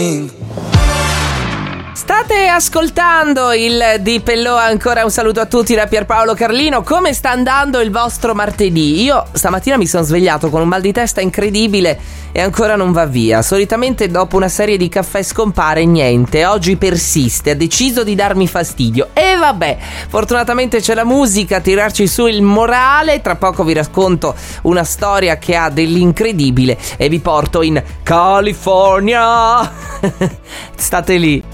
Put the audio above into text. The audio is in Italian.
State ascoltando il Di Pellò, ancora un saluto a tutti da Pierpaolo Carlino. Come sta andando il vostro martedì? Io stamattina mi sono svegliato con un mal di testa incredibile e ancora non va via. Solitamente dopo una serie di caffè scompare niente, oggi persiste, ha deciso di darmi fastidio. E vabbè, fortunatamente c'è la musica a tirarci su il morale. Tra poco vi racconto una storia che ha dell'incredibile e vi porto in California. State lì.